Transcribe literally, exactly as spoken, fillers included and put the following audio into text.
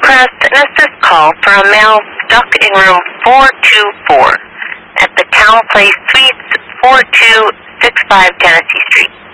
request an assist call for a male stuck in room four two four at the Town Place Suites, four two six five Tennessee Street.